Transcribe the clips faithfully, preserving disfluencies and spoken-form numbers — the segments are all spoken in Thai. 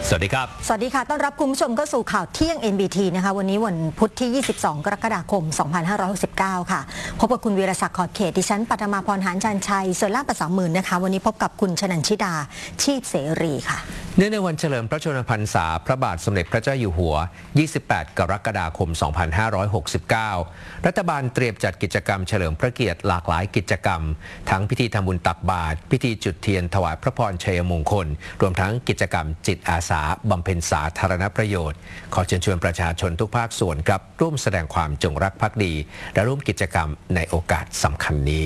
สวัสดีครับสวัสดีค่ะต้อนรับคุณผู้ชมเข้าสู่ข่าวเที่ยง เอ็น บี ที นะคะวันนี้วันพุธที่ ยี่สิบสอง กรกฎาคม สองพันห้าร้อยหกสิบเก้า ค่ะพบกับคุณวีรศักดิ์ขอดเขตดิฉันปัทมาพรหานจันชัยส่วนล่าภาษาหมื่นนะคะวันนี้พบกับคุณชนันชิดาชีพเสรีค่ะเนื่องในวันเฉลิมพระชนมพรรษาพระบาทสมเด็จพระเจ้าอยู่หัว ยี่สิบแปด กรกฎาคม สองพันห้าร้อยหกสิบเก้า รัฐบาลเตรียมจัดกิจกรรมเฉลิมพระเกียรติหลากหลายกิจกรรมทั้งพิธีทำบุญตักบาตรพิธีจุดเทียนถวายพระพรชัยมงคลรวมทั้งกิจกรรมจิตอาสาบำเพ็ญสาธารณประโยชน์ขอเชิญชวนประชาชนทุกภาคส่วนครับร่วมแสดงความจงรักภักดีและร่วมกิจกรรมในโอกาสสำคัญนี้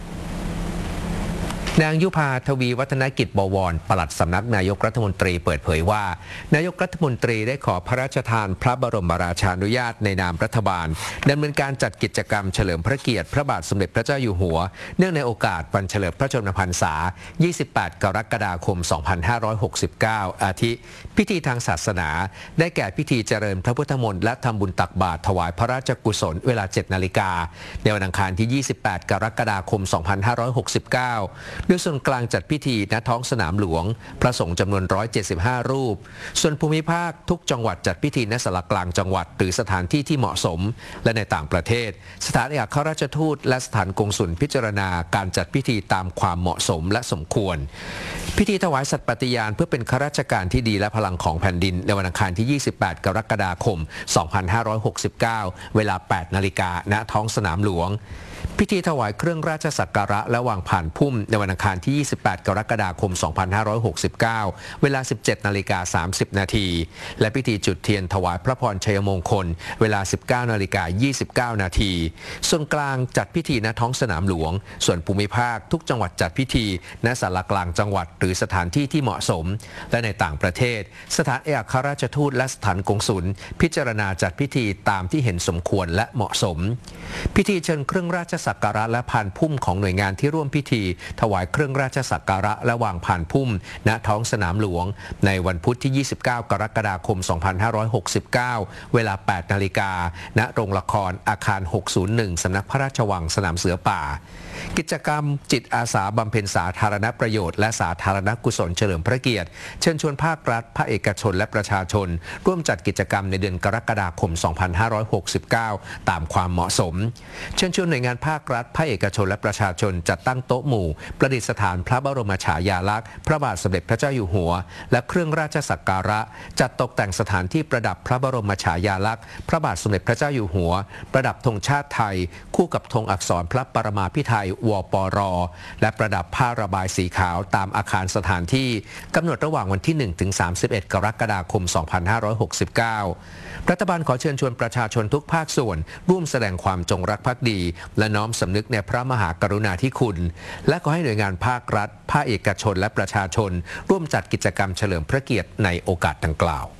นางยุพาทวีวัฒนกิจบวรปลัดสำนักนายกรัฐมนตรีเปิดเผยว่านายกรัฐมนตรีได้ขอพระราชทานพระบรมราชานุญาตในนามรัฐบาลดำเนินการจัดกิจกรรมเฉลิมพระเกียรติพระบาทสมเด็จพระเจ้าอยู่หัวเนื่องในโอกาสวันเฉลิมพระชนมพรรษา ยี่สิบแปด กรกฎาคม สองพันห้าร้อยหกสิบเก้า อาทิพิธีทางศาสนาได้แก่พิธีเจริญพระพุทธมนต์และทำบุญตักบาตรถวายพระราชกุศลเวลา เจ็ด นาฬิกาในวันอังคารที่ ยี่สิบแปด กรกฎาคม สองพันห้าร้อยหกสิบเก้า โดยส่วนกลางจัดพิธีณท้องสนามหลวงพระสงฆ์จำนวนหนึ่งร้อยเจ็ดสิบห้ารูปส่วนภูมิภาคทุกจังหวัดจัดพิธีณศาลากลางจังหวัดหรือสถานที่ที่เหมาะสมและในต่างประเทศสถานเอกอัครราชทูตและสถานกงสุลพิจารณาการจัดพิธีตามความเหมาะสมและสมควรพิธีถวายสัตย์ปฏิญาณเพื่อเป็นข้าราชการที่ดีและพลังของแผ่นดินในวันอังคารที่ ยี่สิบแปด กรกฎาคม สองพันห้าร้อยหกสิบเก้า เวลา แปด นาฬิกาณท้องสนามหลวงพิธีถวายเครื่องราชสักการะและวางผ่านพุ่มในวันอังคารที่ ยี่สิบแปด กรกฎาคม สองพันห้าร้อยหกสิบเก้า เวลา สิบเจ็ด นาฬิกา สามสิบ นาทีและพิธีจุดเทียนถวายพระพรชัยมงคลเวลา สิบเก้า นาฬิกา ยี่สิบเก้า นาทีส่วนกลางจัดพิธีณท้องสนามหลวงส่วนภูมิภาคทุกจังหวัดจัดพิธีณศาลากลางจังหวัดหรือสถานที่ที่เหมาะสมและในต่างประเทศสถานเอกอัครราชทูตและสถานกงสุลพิจารณาจัดพิธีตามที่เห็นสมควรและเหมาะสมพิธีเชิญเครื่องราชสักการะและผ่านพุ่มของหน่วยงานที่ร่วมพิธีถวายเครื่องราชสักการะและวางผ่านพุ่มณท้องสนามหลวงในวันพุธที่ ยี่สิบเก้า กรกฎาคม สองพันห้าร้อยหกสิบเก้า เวลา แปด นาฬิกาณโรงละครอาคาร หกศูนย์หนึ่ง สำนักพระราชวังสนามเสือป่ากิจกรรมจิตอาสาบำเพ็ญสาธารณประโยชน์และสาธารณกุศลเฉลิมพระเกียรติเชิญชวนภาครัฐภาคเอกชนและประชาชนร่วมจัดกิจกรรมในเดือนกรกฎาคม สองพันห้าร้อยหกสิบเก้า ตามความเหมาะสมเชิญชวนหน่วยงานภาครัฐภาคเอกชนและประชาชนจัดตั้งโต๊ะหมู่ประดิษฐานพระบรมฉายาลักษณ์พระบาทสมเด็จพระเจ้าอยู่หัวและเครื่องราชสักการะจัดตกแต่งสถานที่ประดับพระบรมฉายาลักษณ์พระบาทสมเด็จพระเจ้าอยู่หัวประดับธงชาติไทยคู่กับธงอักษรพระปรมาภิไธยวปรและประดับผ้าระบายสีขาวตามอาคารสถานที่กำหนดระหว่างวันที่ หนึ่ง ถึง สามสิบเอ็ด กรกฎาคม สองพันห้าร้อยหกสิบเก้า รัฐบาลขอเชิญชวนประชาชนทุกภาคส่วนร่วมแสดงความจงรักภักดีและน้อมสำนึกในพระมหากรุณาธิคุณและขอให้หน่วยงานภาครัฐภาคเอกชนและประชาชนร่วมจัดกิจกรรมเฉลิมพระเกียรติในโอกาสดังกล่าว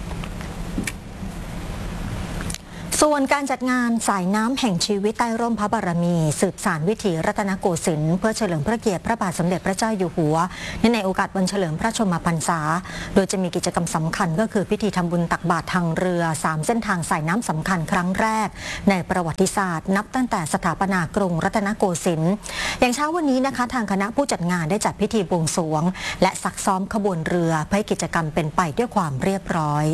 ส่วนการจัดงานสายน้ำแห่งชีวิตใต้ร่มพระบารมีสืบสานวิถีรัตนโกสินทร์เพื่อเฉลิมพระเกียรติพระบาทสมเด็จพระเจ้าอยู่หัวในโอกาสวันเฉลิมพระชนมพรรษาโดยจะมีกิจกรรมสำคัญก็คือพิธีทำบุญตักบาตรทางเรือสามเส้นทางสายน้ำสำคัญครั้งแรกในประวัติศาสตร์นับตั้งแต่สถาปนากรุงรัตนโกสินทร์อย่างเช้าวันนี้นะคะทางคณะผู้จัดงานได้จัดพิธีบวงสรวงและซักซ้อมขบวนเรือเพื่อให้กิจกรรมเป็นไปด้วยความเรียบร้อย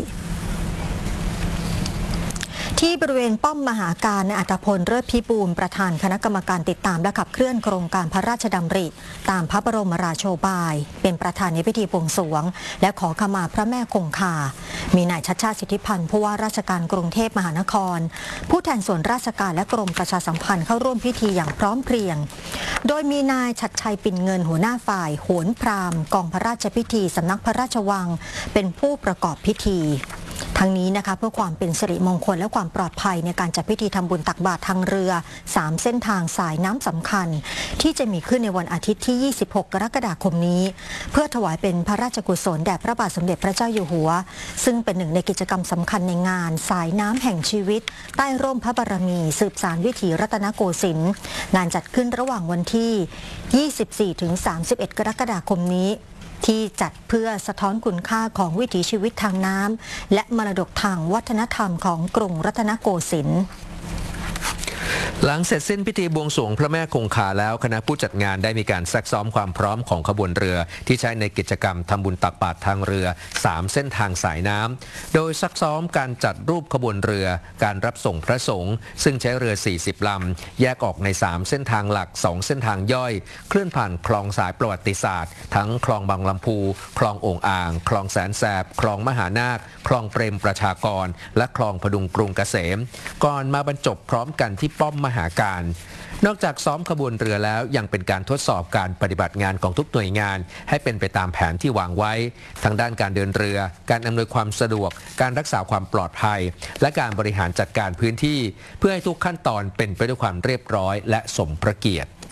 ที่บริเวณป้อมมหาการในอัตภพลเลิศพิบูลประธานคณะกรรมการติดตามและขับเคลื่อนโครงการพระราชดำริตามพระบรมราโชบายเป็นประธานในพิธีบวงสรวงและขอขมาพระแม่คงคามีนายชัชชาติสิทธิพันธ์ผู้ว่าราชการกรุงเทพมหานครผู้แทนส่วนราชการและกรมประชาสัมพันธ์เข้าร่วมพิธีอย่างพร้อมเพรียงโดยมีนายชัดชัยปิ่นเงินหัวหน้าฝ่ายโหนพราหมณ์กองพระราชพิธีสำนักพระราชวังเป็นผู้ประกอบพิธีทั้งนี้นะคะเพื่อความเป็นสิริมงคลและความปลอดภัยในการจัดพิธีทำบุญตักบาตรทางเรือสามเส้นทางสายน้ำสำคัญที่จะมีขึ้นในวันอาทิตย์ที่ ยี่สิบหก กรกฎาคมนี้เพื่อถวายเป็นพระราชกุศลแด่พระบาทสมเด็จพระเจ้าอยู่หัวซึ่งเป็นหนึ่งในกิจกรรมสำคัญในงานสายน้ำแห่งชีวิตใต้ร่มพระบารมีสืบสานวิถีรัตนโกสินทร์งานจัดขึ้นระหว่างวันที่ ยี่สิบสี่ ถึง สามสิบเอ็ด กรกฎาคมนี้ที่จัดเพื่อสะท้อนคุณค่าของวิถีชีวิตทางน้ำและมรดกทางวัฒนธรรมของกรุงรัตนโกสินทร์หลังเสร็จสิ้นพิธีบวงสรวงพระแม่คงคาแล้วคณะผู้จัดงานได้มีการซักซ้อมความพร้อมของขบวนเรือที่ใช้ในกิจกรรมทำบุญตักบาตรทางเรือสามเส้นทางสายน้ำโดยซักซ้อมการจัดรูปขบวนเรือการรับส่งพระสงฆ์ซึ่งใช้เรือสี่สิบลำแยกออกในสามเส้นทางหลักสองเส้นทางย่อยเคลื่อนผ่านคลองสายประวัติศาสตร์ทั้งคลองบางลำพูคลองโอ่งอ่างคลองแสนแสบคลองมหานาคคลองเปรมประชากรและคลองพดุงกรุงเกษมก่อนมาบรรจบพร้อมกันที่ป้อมมหาการนอกจากซ้อมขบวนเรือแล้วยังเป็นการทดสอบการปฏิบัติงานของทุกหน่วยงานให้เป็นไปตามแผนที่วางไว้ทั้งด้านการเดินเรือการอำนวยความสะดวกการรักษาความปลอดภัยและการบริหารจัดการพื้นที่เพื่อให้ทุกขั้นตอนเป็นไปด้วยความเรียบร้อยและสมพระเกียรติ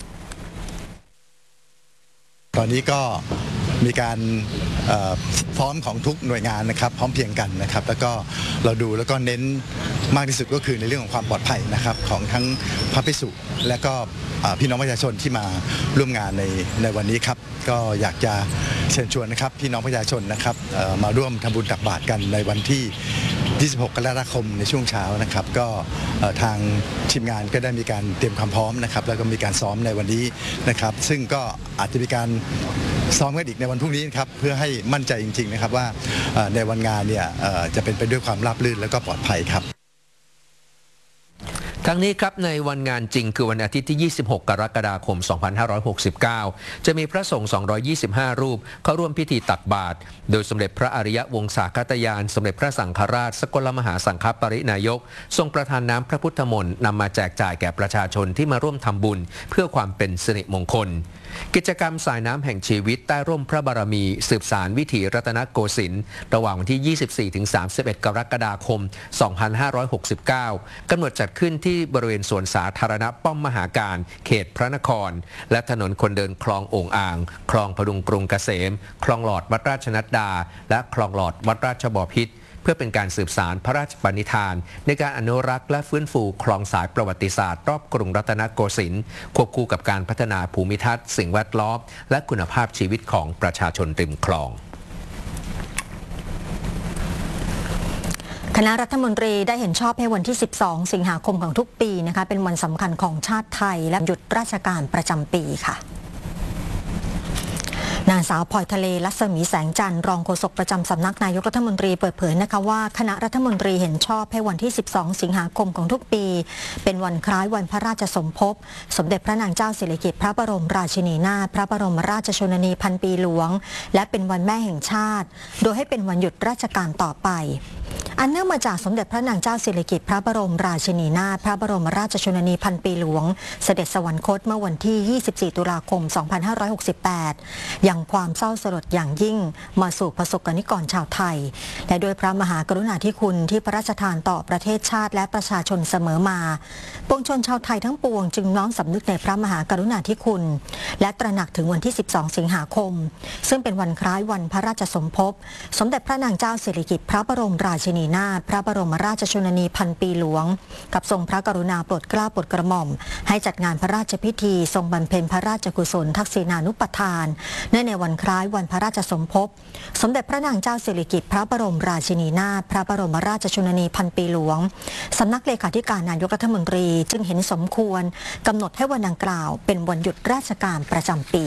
ตอนนี้ก็มีการพร้อมของทุกหน่วยงานนะครับพร้อมเพรียงกันนะครับแล้วก็เราดูแล้วก็เน้นมากที่สุดก็คือในเรื่องของความปลอดภัยนะครับของทั้งพระภิกษุและก็พี่น้องประชาชนที่มาร่วมงานในในวันนี้ครับก็อยากจะเชิญชวนนะครับพี่น้องประชาชนนะครับมาร่วมทำบุญตักบาตรกันในวันที่ยี่สิบหกกรกฎาคมในช่วงเช้านะครับก็ทางทีมงานก็ได้มีการเตรียมความพร้อมนะครับแล้วก็มีการซ้อมในวันนี้นะครับซึ่งก็อาจจะมีการซ้อมกันอีกในวันพรุ่งนี้ครับเพื่อให้มั่นใจจริงๆนะครับว่าในวันงานเนี่ยจะเป็นไปด้วยความราบรื่นและก็ปลอดภัยครับทั้งนี้ครับในวันงานจริงคือวันอาทิตย์ที่ยี่สิบหกกรกฎาคมสองพันห้าร้อยหกสิบเก้าจะมีพระสงฆ์สองร้อยยี่สิบห้ารูปเข้าร่วมพิธีตักบาตรโดยสมเด็จพระอริยวงศาคตยานสมเด็จพระสังฆราชสกลมหาสังฆปรินายกทรงประทานน้ำพระพุทธมนต์นำมาแจกจ่ายแก่ประชาชนที่มาร่วมทำบุญเพื่อความเป็นสิริมงคลกิจกรรมสายน้ำแห่งชีวิตใต้ร่มพระบารมีสืบสานวิถีรัตนโกสินทร์ระหว่างวันที่ ยี่สิบสี่ถึงสามสิบเอ็ด กรกฎาคม สองพันห้าร้อยหกสิบเก้ากำหนดจัดขึ้นที่บริเวณสวนสาธารณะป้อมมหาการเขตพระนครและถนนคนเดินคลองโอ่งอ่างคลองพดุงกรุงเกษมคลองหลอดวัดราชนัดดาและคลองหลอดวัดราชบพิตรเพื่อเป็นการสืบสานพระราชปณิธานในการอนุรักษ์และฟื้นฟูคลองสายประวัติศาสตร์รอบกรุงรัตนโกสินทร์ควบคู่กับการพัฒนาภูมิทัศน์สิ่งแวดล้อมและคุณภาพชีวิตของประชาชนริมคลองคณะรัฐมนตรีได้เห็นชอบให้วันที่สิบสองสิงหาคมของทุกปีนะคะเป็นวันสำคัญของชาติไทยและหยุดราชการประจำปีค่ะนางสาวพลอยทะเลรัศมีแสงจันทร์รองโฆษกประจำสำนักนายกรัฐมนตรีเปิดเผยนะคะว่าคณะรัฐมนตรีเห็นชอบให้วันที่สิบสองสิงหาคมของทุกปีเป็นวันคล้ายวันพระราชสมภพสมเด็จพระนางเจ้าสิริกิติ์พระบรมราชินีนาถพระบรมราชชนนีพันปีหลวงและเป็นวันแม่แห่งชาติโดยให้เป็นวันหยุดราชการต่อไปอันเนื่องมาจากสมเด็จพระนางเจ้าสิริกิติ์พระบรมราชินีนาถพระบรมราชชนนีพันปีหลวงเสด็จสวรรคตเมื่อวันที่ยี่สิบสี่ตุลาคมสองพันห้าร้อยหกสิบแปดอย่างความเศร้าสลดอย่างยิ่งมาสู่ประสบกนิกรชาวไทยและโดยพระมหากรุณาธิคุณที่พระราชทานต่อประเทศชาติและประชาชนเสมอมาปวงชนชาวไทยทั้งปวงจึงน้อมสำนึกในพระมหากรุณาธิคุณและตระหนักถึงวันที่สิบสองสิงหาคมซึ่งเป็นวันคล้ายวันพระราชสมภพสมเด็จพระนางเจ้าสิริกิติ์พระบรมราชินีนาถพระบรมราชชนนีพันปีหลวงกับทรงพระกรุณาโปรดเกล้าโปรดกระหม่อมให้จัดงานพระราชพิธีทรงบำเพ็ญพระราชกุศลทักษิณานุปทานเนื่องในวันคล้ายวันพระราชสมภพสมเด็จพระนางเจ้าสิริกิติ์พระบรมราชินีนาถพระบรมราชชนนีพันปีหลวงสำนักเลขาธิการนายกรัฐมนตรีจึงเห็นสมควรกำหนดให้วันดังกล่าวเป็นวันหยุดราชการประจำปี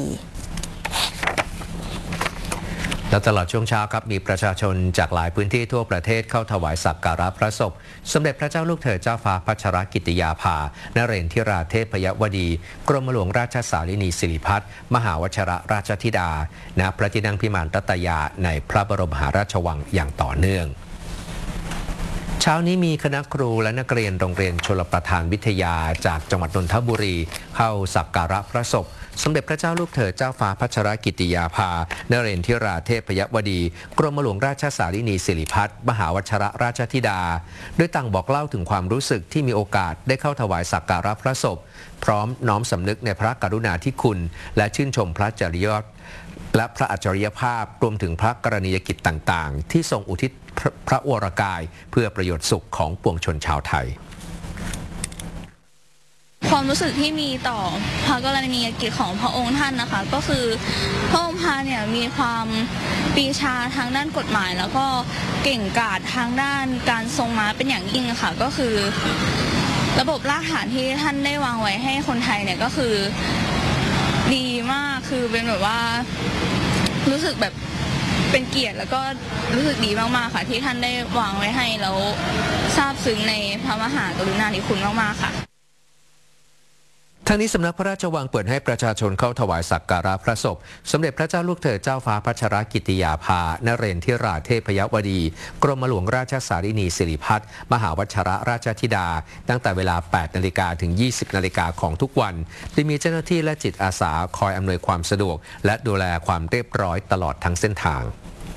และตลอดช่วงเช้าครับมีประชาชนจากหลายพื้นที่ทั่วประเทศเข้าถวายสักการะพระศพสมเด็จพระเจ้าลูกเธอเจ้าฟ้าพัชรกิติยาภานเรนทิราเทพยวดีกรมหลวงราชสารินีสิริพัฒน์มหาวชรราชธิดาณพระที่นั่งพิมานรัตยาในพระบรมมหาราชวังอย่างต่อเนื่องเช้านี้มีคณะครูและนักเรียนโรงเรียนชลประทานวิทยาจากจังหวัดนนทบุรีเข้าสักการะพระศพสมเด็จพระเจ้าลูกเธอเจ้าฟ้าพัชรกิติยาภานเรนทิราเทพยวดีกรมหลวงราชสารินีสิริพัฒน์มหาวชรราชธิดาโดยต่างบอกเล่าถึงความรู้สึกที่มีโอกาสได้เข้าถวายสักการะพระศพพร้อมน้อมสำนึกในพระกรุณาธิคุณและชื่นชมพระจริยธรรมและพระอัจฉริยภาพรวมถึงพระกรณียกิจต่างๆที่ทรงอุทิศพระวรกายเพื่อประโยชน์สุขของปวงชนชาวไทยความรู้สึกที่มีต่อพระกรณียกิจของพระองค์ท่านนะคะก็คือพระองค์ท่านเนี่ยมีความปรีชาทางด้านกฎหมายแล้วก็เก่งกาจทางด้านการทรงม้าเป็นอย่างยิ่งค่ะก็คือระบบรากฐานที่ท่านได้วางไว้ให้คนไทยเนี่ยก็คือดีมากคือเป็นแบบว่ารู้สึกแบบเป็นเกียรติแล้วก็รู้สึกดีมากๆค่ะที่ท่านได้วางไว้ให้แล้วซาบซึ้งในพระมหากรุณาธิคุณมากๆค่ะทั้งนี้สำนักพระราชวังเปิดให้ประชาชนเข้าถวายสักการะพระศพสมเด็จพระเจ้าลูกเธอเจ้าฟ้าพัชรกิติยาภานเรนทิราเทพยวดีกรมหลวงราชสารินีสิริพัฒน์มหาวัชรราชธิดาตั้งแต่เวลา แปดนาฬิกา ถึง ยี่สิบนาฬิกาของทุกวันโดยมีเจ้าหน้าที่และจิตอาสาคอยอำนวยความสะดวกและดูแลความเรียบร้อยตลอดทั้งเส้นทาง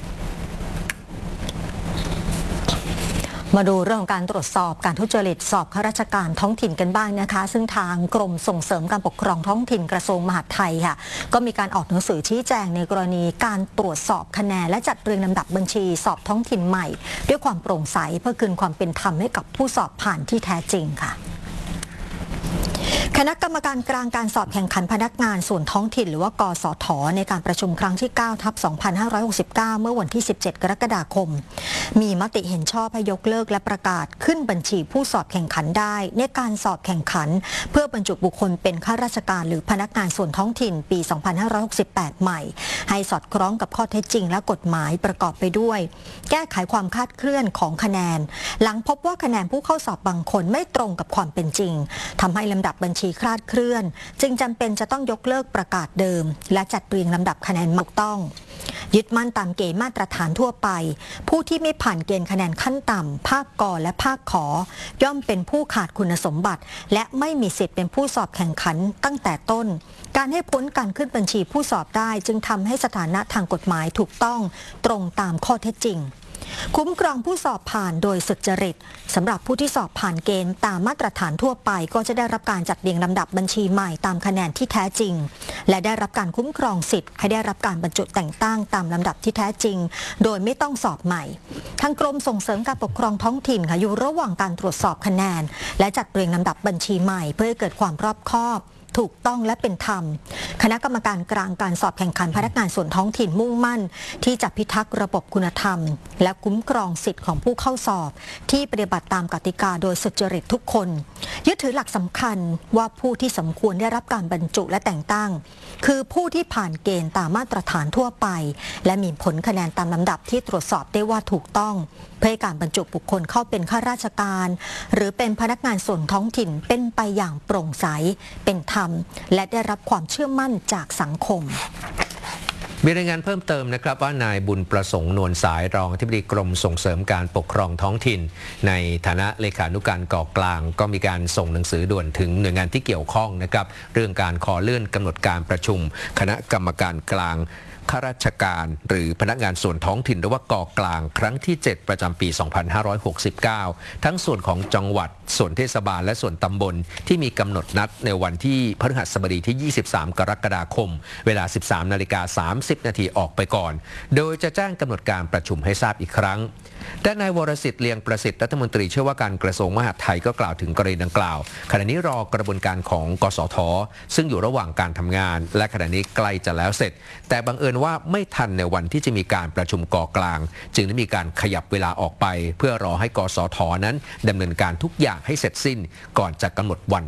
มาดูเรื่องของการตรวจสอบการทุจริตสอบข้าราชการท้องถิ่นกันบ้างนะคะซึ่งทางกรมส่งเสริมการปกครองท้องถิ่นกระทรวงมหาดไทยค่ะก็มีการออกหนังสือชี้แจงในกรณีการตรวจสอบคะแนนและจัดเรียงลำดับบัญชีสอบท้องถิ่นใหม่ด้วยความโปร่งใสเพื่อคืนความเป็นธรรมให้กับผู้สอบผ่านที่แท้จริงค่ะคณะกรรมการกลางการสอบแข่งขันพนักงานส่วนท้องถิ่นหรือว่ากสทในการประชุมครั้งที่ เก้าทับสองพันห้าร้อยหกสิบเก้า เมื่อวันที่ สิบเจ็ด กรกฎาคมมีมติเห็นชอบให้ยกเลิกและประกาศขึ้นบัญชีผู้สอบแข่งขันได้ในการสอบแข่งขันเพื่อบรรจุบุคคลเป็นข้าราชการหรือพนักงานส่วนท้องถิ่นปี สองพันห้าร้อยหกสิบแปด ใหม่ให้สอดคล้องกับข้อเท็จจริงและกฎหมายประกอบไปด้วยแก้ไขความคลาดเคลื่อนของคะแนนหลังพบว่าคะแนนผู้เข้าสอบบางคนไม่ตรงกับความเป็นจริงทำให้ลำดับบัญชีคลาดเคลื่อนจึงจำเป็นจะต้องยกเลิกประกาศเดิมและจัดเรียงลำดับคะแนนถูกต้องยึดมั่นตามเกณฑ์มาตรฐานทั่วไปผู้ที่ไม่ผ่านเกณฑ์คะแนนขั้นต่ำภาคกและภาคขอย่อมเป็นผู้ขาดคุณสมบัติและไม่มีสิทธิ์เป็นผู้สอบแข่งขันตั้งแต่ต้นการให้พ้นการขึ้นบัญชีผู้สอบได้จึงทำให้สถานะทางกฎหมายถูกต้องตรงตามข้อเท็จจริงคุ้มครองผู้สอบผ่านโดยสุจริตสำหรับผู้ที่สอบผ่านเกณฑ์ตามมาตรฐานทั่วไปก็จะได้รับการจัดเรียงลำดับบัญชีใหม่ตามคะแนนที่แท้จริงและได้รับการคุ้มครองสิทธิ์ให้ได้รับการบรรจุแต่งตั้งตามลำดับที่แท้จริงโดยไม่ต้องสอบใหม่ทางกรมส่งเสริมการปกครองท้องถิ่นค่ะอยู่ระหว่างการตรวจสอบคะแนนและจัดเรียงลำดับบัญชีใหม่เพื่อให้เกิดความรอบคอบถูกต้องและเป็นธรรมคณะกรรมการกลางการสอบแข่งขันพนักงานส่วนท้องถิ่นมุ่งมั่นที่จะพิทักษ์ระบบคุณธรรมและคุ้มครองสิทธิของผู้เข้าสอบที่ปฏิบัติตามกติกาโดยสุจริตทุกคนยึดถือหลักสำคัญว่าผู้ที่สมควรได้รับการบรรจุและแต่งตั้งคือผู้ที่ผ่านเกณฑ์ตามมาตรฐานทั่วไปและมีผลคะแนนตามลำดับที่ตรวจสอบได้ว่าถูกต้องเพื่อให้การบรรจุบุคคลเข้าเป็นข้าราชการหรือเป็นพนักงานส่วนท้องถิ่นเป็นไปอย่างโปร่งใสเป็นธรรมและได้รับความเชื่อมั่นจากสังคมมีรายงานเพิ่มเติมนะครับว่านายบุญประสงค์นวลสายรองอธิบดีกรมส่งเสริมการปกครองท้องถิ่นในฐานะเลขานุการก่อกลางก็มีการส่งหนังสือด่วนถึงหน่วยงานที่เกี่ยวข้องนะครับเรื่องการขอเลื่อนกำหนดการประชุมคณะกรรมการกลางข้าราชการหรือพนักงานส่วนท้องถิ่นหรือว่ากกลางครั้งที่เจ็ดประจำปี สองพันห้าร้อยหกสิบเก้า ทั้งส่วนของจังหวัดส่วนเทศบาลและส่วนตำบลที่มีกำหนดนัดในวันที่พฤหัสบดีที่ ยี่สิบสาม กรกฎาคมเวลา สิบสามนาฬิกาสามสิบนาทีออกไปก่อนโดยจะแจ้งกำหนดการประชุมให้ทราบอีกครั้งด้านนายวรสิทธิ์เลียงประสิทธิ์รัฐมนตรีช่วยว่าการกระทรวงมหาดไทยก็กล่าวถึงกรณีดังกล่าวขณะนี้รอกระบวนการของกสทซึ่งอยู่ระหว่างการทำงานและขณะนี้ใกล้จะแล้วเสร็จแต่บังเอิญว่าไม่ทันในวันที่จะมีการประชุมกกลางจึงได้มีการขยับเวลาออกไปเพื่อรอให้กสทนั้นดำเนินการทุกอย่างให้เสร็จสิ้นก่อนจะกำหนดวัน